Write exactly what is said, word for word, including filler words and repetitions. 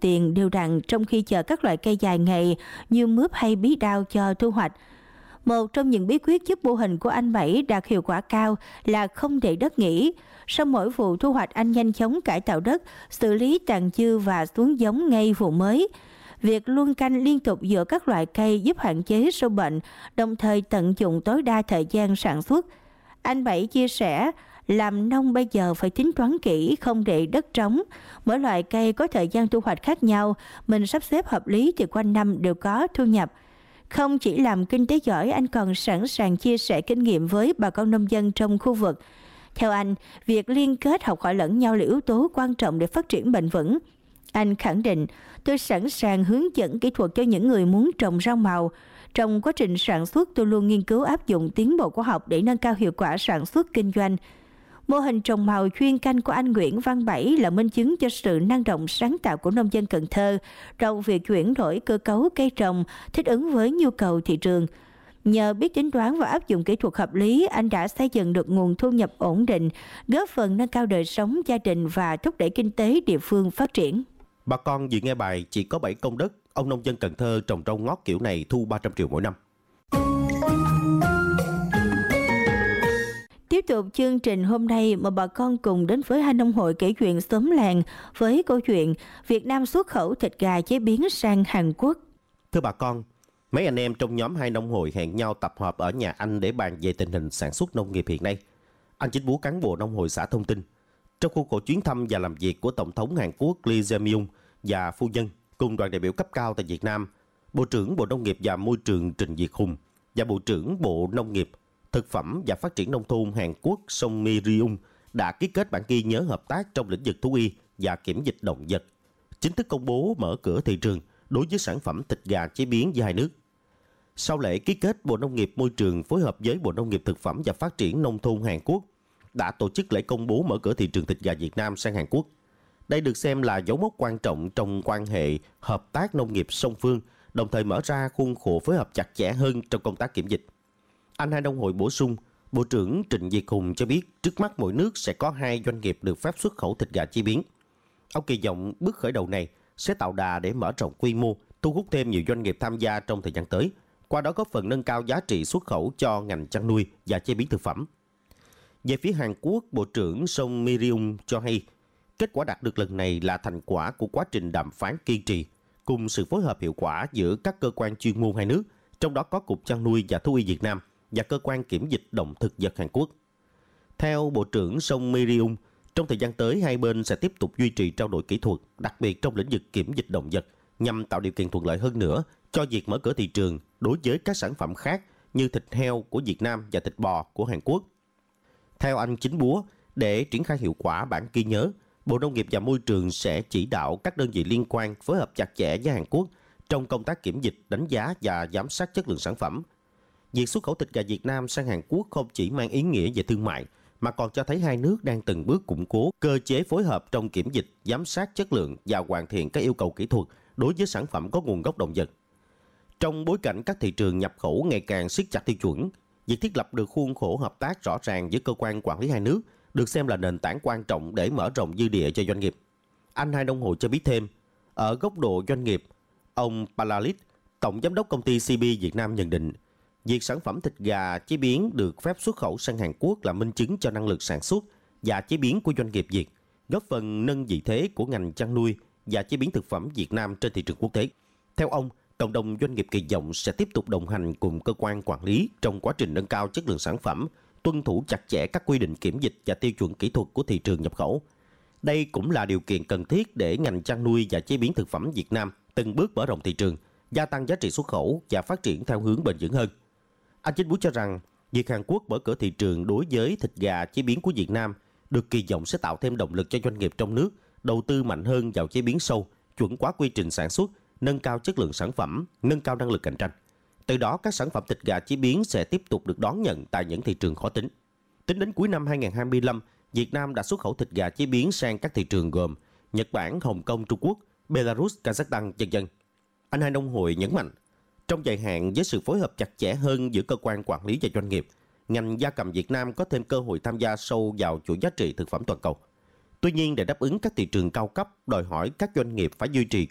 tiền đều đặn trong khi chờ các loại cây dài ngày như mướp hay bí đao cho thu hoạch. Một trong những bí quyết giúp mô hình của anh Bảy đạt hiệu quả cao là không để đất nghỉ. Sau mỗi vụ thu hoạch, anh nhanh chóng cải tạo đất, xử lý tàn dư và xuống giống ngay vụ mới. Việc luân canh liên tục giữa các loại cây giúp hạn chế sâu bệnh, đồng thời tận dụng tối đa thời gian sản xuất. Anh Bảy chia sẻ, làm nông bây giờ phải tính toán kỹ, không để đất trống. Mỗi loại cây có thời gian thu hoạch khác nhau, mình sắp xếp hợp lý thì quanh năm đều có thu nhập. Không chỉ làm kinh tế giỏi, anh còn sẵn sàng chia sẻ kinh nghiệm với bà con nông dân trong khu vực. Theo anh, việc liên kết học hỏi lẫn nhau là yếu tố quan trọng để phát triển bền vững. Anh khẳng định, tôi sẵn sàng hướng dẫn kỹ thuật cho những người muốn trồng rau màu. Trong quá trình sản xuất, tôi luôn nghiên cứu áp dụng tiến bộ khoa học để nâng cao hiệu quả sản xuất kinh doanh. Mô hình trồng màu chuyên canh của anh Nguyễn Văn Bảy là minh chứng cho sự năng động sáng tạo của nông dân Cần Thơ trong việc chuyển đổi cơ cấu cây trồng thích ứng với nhu cầu thị trường. Nhờ biết tính toán và áp dụng kỹ thuật hợp lý, anh đã xây dựng được nguồn thu nhập ổn định, góp phần nâng cao đời sống gia đình và thúc đẩy kinh tế địa phương phát triển. Bà con vừa nghe bài Chỉ có bảy công đất, ông nông dân Cần Thơ trồng rau ngót kiểu này thu ba trăm triệu mỗi năm. Tiếp tục chương trình hôm nay, mời bà con cùng đến với hai nông hội kể chuyện xóm làng với câu chuyện Việt Nam xuất khẩu thịt gà chế biến sang Hàn Quốc. Thưa bà con, mấy anh em trong nhóm hai nông hội hẹn nhau tập hợp ở nhà anh để bàn về tình hình sản xuất nông nghiệp hiện nay. Anh Chính Búa, cán bộ nông hội xã thông tin, trong khuôn khổ chuyến thăm và làm việc của Tổng thống Hàn Quốc Lee Jae-myung và phu nhân cùng đoàn đại biểu cấp cao tại Việt Nam, Bộ trưởng Bộ Nông nghiệp và Môi trường Trịnh Việt Hùng và Bộ trưởng Bộ Nông nghiệp, Thực phẩm và Phát triển Nông thôn Hàn Quốc Song Mi-ryung đã ký kết bản ghi nhớ hợp tác trong lĩnh vực thú y và kiểm dịch động vật, chính thức công bố mở cửa thị trường đối với sản phẩm thịt gà chế biến giữa hai nước. Sau lễ ký kết, Bộ Nông nghiệp Môi trường phối hợp với Bộ Nông nghiệp Thực phẩm và Phát triển Nông thôn Hàn Quốc đã tổ chức lễ công bố mở cửa thị trường thịt gà Việt Nam sang Hàn Quốc. Đây được xem là dấu mốc quan trọng trong quan hệ hợp tác nông nghiệp song phương, đồng thời mở ra khuôn khổ phối hợp chặt chẽ hơn trong công tác kiểm dịch. Anh hai nông hội bổ sung, Bộ trưởng Trịnh Việt Hùng cho biết trước mắt mỗi nước sẽ có hai doanh nghiệp được phép xuất khẩu thịt gà chế biến. Ông kỳ vọng bước khởi đầu này sẽ tạo đà để mở rộng quy mô, thu hút thêm nhiều doanh nghiệp tham gia trong thời gian tới, qua đó góp phần nâng cao giá trị xuất khẩu cho ngành chăn nuôi và chế biến thực phẩm. Về phía Hàn Quốc, Bộ trưởng Song Mi-ryung cho hay, kết quả đạt được lần này là thành quả của quá trình đàm phán kiên trì, cùng sự phối hợp hiệu quả giữa các cơ quan chuyên môn hai nước, trong đó có Cục Chăn nuôi và Thú y Việt Nam và Cơ quan Kiểm dịch Động thực vật Hàn Quốc. Theo Bộ trưởng Song Mi-ryung, trong thời gian tới, hai bên sẽ tiếp tục duy trì trao đổi kỹ thuật, đặc biệt trong lĩnh vực kiểm dịch động vật, nhằm tạo điều kiện thuận lợi hơn nữa cho việc mở cửa thị trường đối với các sản phẩm khác như thịt heo của Việt Nam và thịt bò của Hàn Quốc. Theo anh Chính Búa, để triển khai hiệu quả bản ghi nhớ, Bộ Nông nghiệp và Môi trường sẽ chỉ đạo các đơn vị liên quan phối hợp chặt chẽ với Hàn Quốc trong công tác kiểm dịch, đánh giá và giám sát chất lượng sản phẩm. Việc xuất khẩu thịt gà Việt Nam sang Hàn Quốc không chỉ mang ý nghĩa về thương mại, mà còn cho thấy hai nước đang từng bước củng cố cơ chế phối hợp trong kiểm dịch, giám sát chất lượng và hoàn thiện các yêu cầu kỹ thuật đối với sản phẩm có nguồn gốc động vật. Trong bối cảnh các thị trường nhập khẩu ngày càng siết chặt tiêu chuẩn, việc thiết lập được khuôn khổ hợp tác rõ ràng giữa cơ quan quản lý hai nước được xem là nền tảng quan trọng để mở rộng dư địa cho doanh nghiệp. Anh hai nông hội cho biết thêm, ở góc độ doanh nghiệp, ông Palalit, Tổng Giám đốc công ty xê bê Việt Nam nhận định, việc sản phẩm thịt gà chế biến được phép xuất khẩu sang Hàn Quốc là minh chứng cho năng lực sản xuất và chế biến của doanh nghiệp Việt, góp phần nâng vị thế của ngành chăn nuôi và chế biến thực phẩm Việt Nam trên thị trường quốc tế. Theo ông, cộng đồng doanh nghiệp kỳ vọng sẽ tiếp tục đồng hành cùng cơ quan quản lý trong quá trình nâng cao chất lượng sản phẩm, tuân thủ chặt chẽ các quy định kiểm dịch và tiêu chuẩn kỹ thuật của thị trường nhập khẩu. Đây cũng là điều kiện cần thiết để ngành chăn nuôi và chế biến thực phẩm Việt Nam từng bước mở rộng thị trường, gia tăng giá trị xuất khẩu và phát triển theo hướng bền vững hơn. Anh Chính Búa cho rằng, việc Hàn Quốc mở cửa thị trường đối với thịt gà chế biến của Việt Nam được kỳ vọng sẽ tạo thêm động lực cho doanh nghiệp trong nước đầu tư mạnh hơn vào chế biến sâu, chuẩn hóa quy trình sản xuất, nâng cao chất lượng sản phẩm, nâng cao năng lực cạnh tranh. Từ đó, các sản phẩm thịt gà chế biến sẽ tiếp tục được đón nhận tại những thị trường khó tính. Tính đến cuối năm hai không hai lăm, Việt Nam đã xuất khẩu thịt gà chế biến sang các thị trường gồm Nhật Bản, Hồng Kông, Trung Quốc, Belarus, Kazakhstan, vân vân. Anh hai nông hội nhấn mạnh, trong dài hạn với sự phối hợp chặt chẽ hơn giữa cơ quan quản lý và doanh nghiệp, ngành gia cầm Việt Nam có thêm cơ hội tham gia sâu vào chuỗi giá trị thực phẩm toàn cầu. Tuy nhiên, để đáp ứng các thị trường cao cấp, đòi hỏi các doanh nghiệp phải duy trì